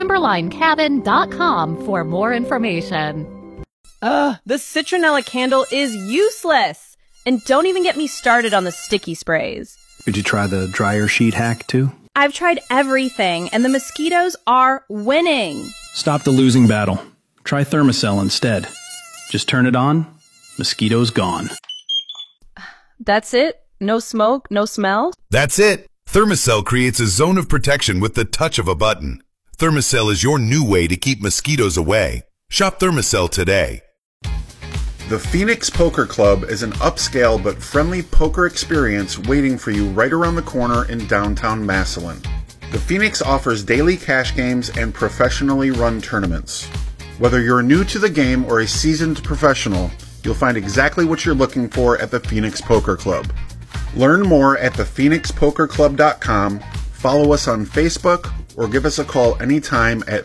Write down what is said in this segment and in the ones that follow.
timberlinecabin.com for more information. The citronella candle is useless. And don't even get me started on the sticky sprays. Did you try the dryer sheet hack too? I've tried everything, and the mosquitoes are winning. Stop the losing battle. Try Thermacell instead. Just turn it on, mosquitoes gone. That's it? No smoke, no smell? That's it. Thermacell creates a zone of protection with the touch of a button. Thermacell is your new way to keep mosquitoes away. Shop Thermacell today. The Phoenix Poker Club is an upscale but friendly poker experience waiting for you right around the corner in downtown Massillon. The Phoenix offers daily cash games and professionally run tournaments. Whether you're new to the game or a seasoned professional, you'll find exactly what you're looking for at the Phoenix Poker Club. Learn more at thephoenixpokerclub.com, follow us on Facebook, or give us a call anytime at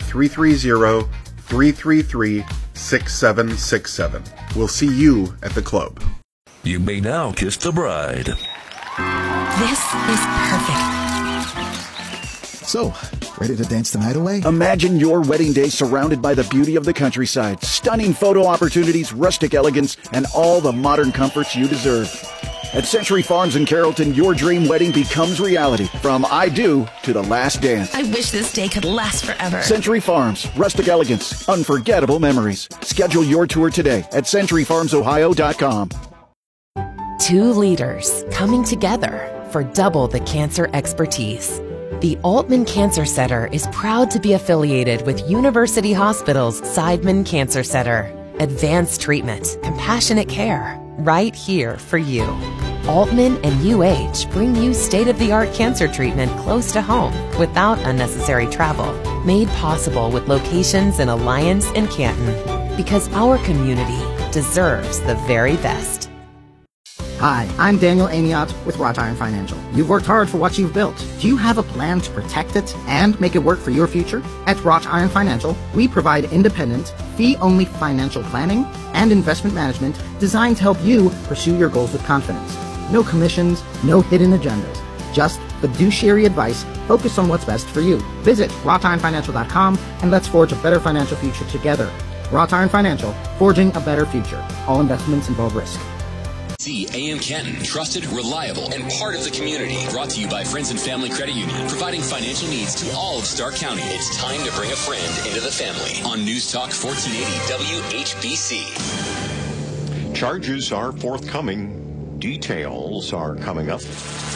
330-333-6767. We'll see you at the club. You may now kiss the bride. This is perfect. So, ready to dance the night away? Imagine your wedding day surrounded by the beauty of the countryside, stunning photo opportunities, rustic elegance, and all the modern comforts you deserve. At Century Farms in Carrollton, your dream wedding becomes reality. From I do to the last dance. I wish this day could last forever. Century Farms, rustic elegance, unforgettable memories. Schedule your tour today at centuryfarmsohio.com. Two leaders coming together for double the cancer expertise. The Altman Cancer Center is proud to be affiliated with University Hospital's Seidman Cancer Center. Advanced treatment, compassionate care, right here for you. Altman and UH bring you state-of-the-art cancer treatment close to home without unnecessary travel. Made possible with locations in Alliance and Canton. Because our community deserves the very best. Hi, I'm Daniel Amiot with Wrought Iron Financial. You've worked hard for what you've built. Do you have a plan to protect it and make it work for your future? At Wrought Iron Financial, we provide independent, fee-only financial planning and investment management designed to help you pursue your goals with confidence. No commissions, no hidden agendas. Just fiduciary advice focused on what's best for you. Visit wroughtironfinancial.com and let's forge a better financial future together. Wrought Iron Financial, forging a better future. All investments involve risk. AM Canton, trusted, reliable, and part of the community. Brought to you by Friends and Family Credit Union, providing financial needs to all of Stark County. It's time to bring a friend into the family. On News Talk 1480 WHBC. Charges are forthcoming. Details are coming up.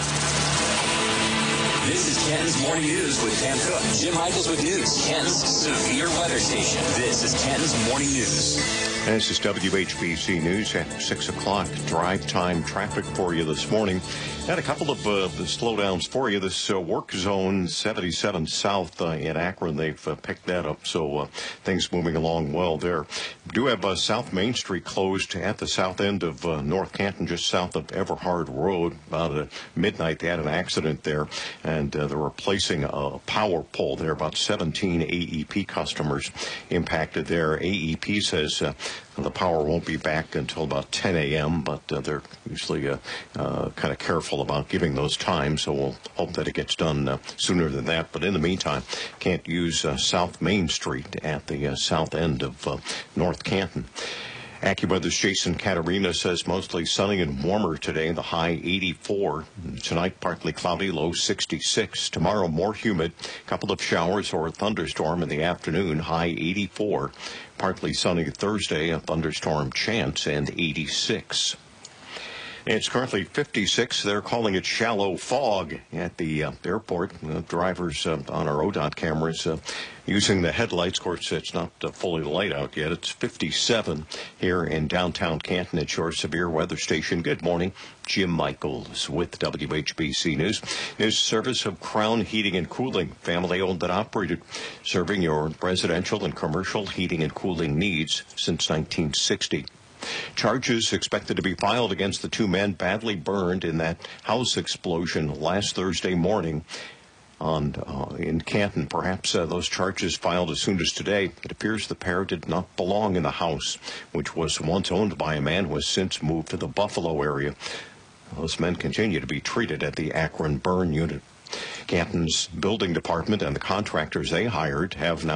This is Canton's Morning News with Pam Cook. Jim Michaels with news. Canton's severe weather station. This is Canton's Morning News. And this is WHBC News at 6 o'clock. Drive time traffic for you this morning. Had a couple of the slowdowns for you. This work zone 77 south in Akron, they've picked that up. So things moving along well there. We do have South Main Street closed at the south end of North Canton, just south of Everhard Road. About midnight, they had an accident there, and they're replacing a power pole there. About 17 AEP customers impacted there. AEP says the power won't be back until about 10 a.m., but they're usually kind of careful about giving those times, so we'll hope that it gets done sooner than that. But in the meantime, can't use South Main Street at the south end of North Canton. AccuWeather's Jason Catarina says mostly sunny and warmer today, the high 84. Tonight, partly cloudy, low 66. Tomorrow, more humid, couple of showers or a thunderstorm in the afternoon, high 84. Partly sunny Thursday, a thunderstorm chance, and 86. It's currently 56. They're calling it shallow fog at the airport. Drivers on our ODOT cameras using the headlights. Of course, it's not fully light out yet. It's 57 here in downtown Canton at your severe weather station. Good morning. Jim Michaels with WHBC News. News service of Crown Heating and Cooling, family owned and operated, serving your residential and commercial heating and cooling needs since 1960. Charges expected to be filed against the two men badly burned in that house explosion last Thursday morning in Canton. Perhaps those charges filed as soon as today. It appears the pair did not belong in the house, which was once owned by a man who has since moved to the Buffalo area. Those men continue to be treated at the Akron Burn Unit. Canton's building department and the contractors they hired have now